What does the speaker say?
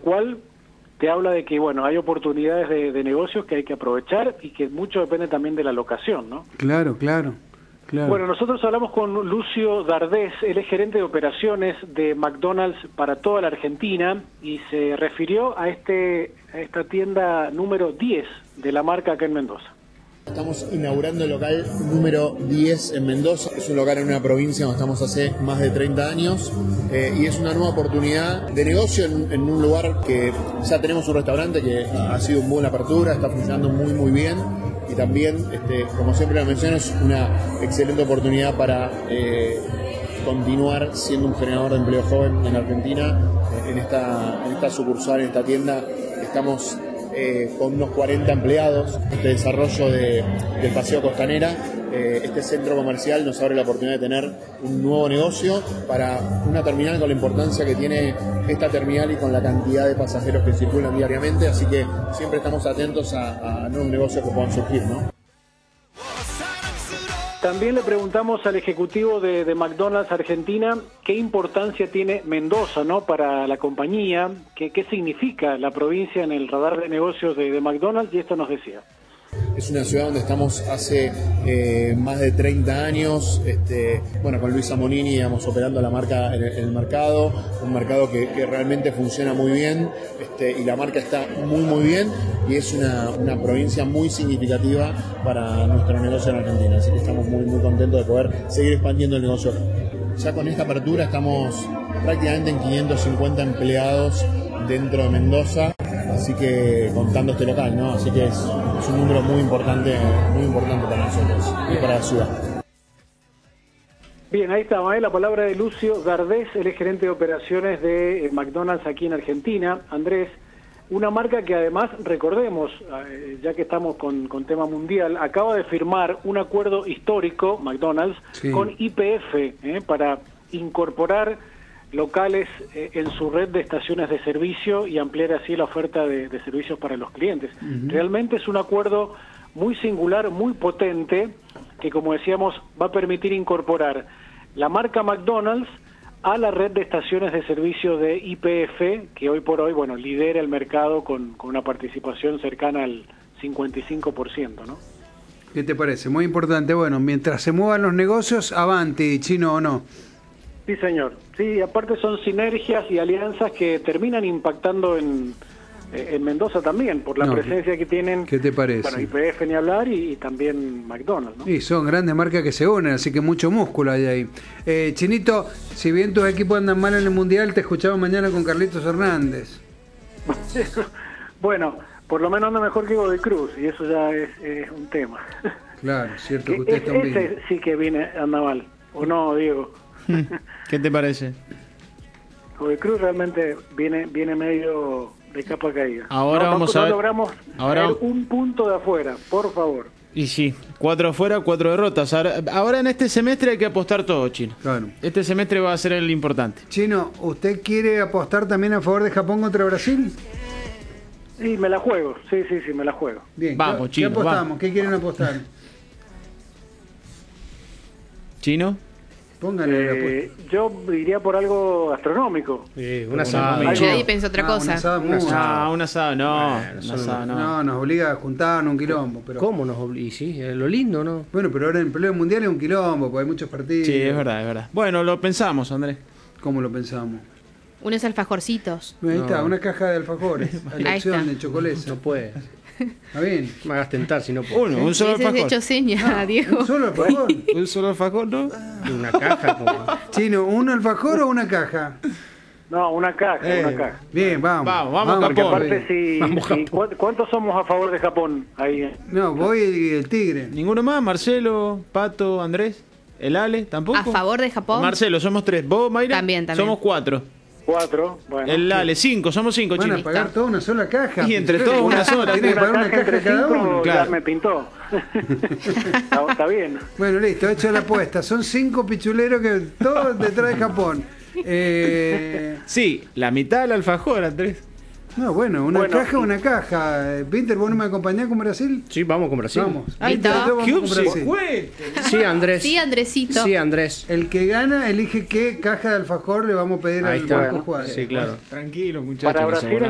cual te habla de que, bueno, hay oportunidades de negocios que hay que aprovechar y que mucho depende también de la locación, ¿no? Claro. Bueno, nosotros hablamos con Lucio Dardés, él es gerente de operaciones de McDonald's para toda la Argentina y se refirió a esta tienda número 10 de la marca acá en Mendoza. Estamos inaugurando el local número 10 en Mendoza. Es un local en una provincia donde estamos hace más de 30 años y es una nueva oportunidad de negocio en un lugar que ya tenemos un restaurante que ha sido una buena apertura, está funcionando muy bien y también, como siempre lo menciono, es una excelente oportunidad para continuar siendo un generador de empleo joven en Argentina. En esta sucursal, en esta tienda, estamos con unos 40 empleados. Este desarrollo del Paseo Costanera, este centro comercial nos abre la oportunidad de tener un nuevo negocio para una terminal con la importancia que tiene esta terminal y con la cantidad de pasajeros que circulan diariamente, así que siempre estamos atentos a nuevos negocios que puedan surgir, ¿no? También le preguntamos al ejecutivo de McDonald's Argentina qué importancia tiene Mendoza, ¿no?, para la compañía, qué significa la provincia en el radar de negocios de McDonald's, y esto nos decía. Es una ciudad donde estamos hace más de 30 años, con Luis Zamonini, digamos, operando la marca en el mercado, un mercado que realmente funciona muy bien, y la marca está muy bien, y es una provincia muy significativa para nuestro negocio en Argentina, así que estamos muy contentos de poder seguir expandiendo el negocio. Ya con esta apertura estamos prácticamente en 550 empleados dentro de Mendoza, así que contando este local, ¿no? Así que es un número muy importante para nosotros y para la ciudad. Bien, ahí está, la palabra de Lucio Dardés, él es gerente de operaciones de McDonald's aquí en Argentina. Andrés, una marca que además, recordemos, ya que estamos con tema mundial, acaba de firmar un acuerdo histórico, McDonald's, con YPF, para incorporar locales en su red de estaciones de servicio y ampliar así la oferta de servicios para los clientes. Realmente es un acuerdo muy singular, muy potente, que, como decíamos, va a permitir incorporar la marca McDonald's a la red de estaciones de servicio de YPF, que hoy por hoy, lidera el mercado con una participación cercana al 55%, ¿no? ¿Qué te parece? Muy importante. Bueno, mientras se muevan los negocios, avanti, Chino, ¿o no? Sí, señor. Sí, aparte son sinergias y alianzas que terminan impactando en Mendoza también, por la presencia que tienen. ¿Qué te parece? Bueno, YPF ni hablar y también McDonald's, ¿no? Y son grandes marcas que se unen, así que mucho músculo hay ahí. Chinito, si bien tus equipos andan mal en el Mundial, te escuchamos mañana con Carlitos Hernández. Bueno, por lo menos anda mejor que Godoy Cruz, y eso ya es un tema. Claro, cierto que usted está un ese sí que anda mal, ¿o no, Diego? ¿Qué te parece? Godoy Cruz realmente viene medio de capa caída. Ahora vamos a ver. Logramos un punto de afuera, por favor. Y sí, 4 afuera, 4 derrotas. Ahora en este semestre hay que apostar todo, Chino. Claro. Este semestre va a ser el importante. Chino, ¿usted quiere apostar también a favor de Japón contra Brasil? Sí, me la juego. Sí, me la juego. Bien. Vamos, Chino. ¿Qué apostamos? Vamos. ¿Qué quieren apostar? ¿Chino? Pónganle la apuesta. Yo iría por algo astronómico. Un asado. Nadie pensó otra cosa. Un asado, no. Nos obliga a juntarnos un quilombo. Pero... ¿Cómo nos obliga? Sí, es lo lindo, ¿no? Bueno, pero ahora en el pleno mundial es un quilombo, porque hay muchos partidos. Sí, es verdad. Bueno, lo pensamos, Andrés. ¿Cómo lo pensamos? Unos alfajorcitos. Ahí está, una caja de alfajores. A elección de chocolate. No puede. ¿Está bien? Me hagas tentar si no puedo. Un solo Ese es alfajor. hecho seña, Diego. ¿Un solo alfajor? Un solo alfajor, ¿no? Una caja. Como... Chino, ¿un alfajor o una caja? No, una caja. Bien, vamos Porque Japón. aparte, ¿cuántos somos a favor de Japón ahí? No, voy y el Tigre. ¿Ninguno más? ¿Marcelo, Pato, Andrés? ¿El Ale? ¿Tampoco? ¿A favor de Japón? Marcelo, somos 3. ¿Vos, Mayra? También. Somos 4. 4, bueno. El Ale, 5, somos 5, Van Chino. a pagar toda una sola caja. Y entre todos una sola. Tienen que pagar una caja cada uno. Ya me pintó. Está bien. Bueno, listo, hecho la apuesta. Son 5 pichuleros que todos detrás de Japón. Sí, la mitad del alfajor, Andrés. No, bueno, una caja. Pinter, ¿vos no me acompañás con Brasil? Sí, vamos con Brasil. Vamos. Ahí Pinter, está. todos vamos con Brasil. Sí, Andrés. Sí, Andresito. Sí, Andrés. El que gana elige qué caja de alfajor le vamos a pedir Ahí al está. Marco Juárez. Sí, claro. Tranquilo, muchachos. Para Brasil